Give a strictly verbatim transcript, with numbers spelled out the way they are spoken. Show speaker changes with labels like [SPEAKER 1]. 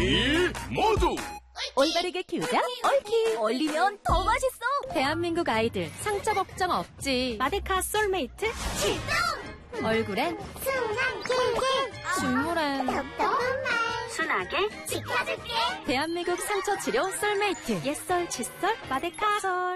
[SPEAKER 1] 매일 모두
[SPEAKER 2] 올바르게 키우자 옳키. 올리면 더 맛있어. 대한민국 아이들 상처 걱정 없지. 마데카 솔메이트 출동. 얼굴엔
[SPEAKER 3] 순한 길게,
[SPEAKER 2] 식물엔
[SPEAKER 3] 똑똑한 말
[SPEAKER 2] 순하게
[SPEAKER 3] 지켜줄게.
[SPEAKER 2] 대한민국 상처 치료 솔메이트. 옛설 칫솔 마데카 솔.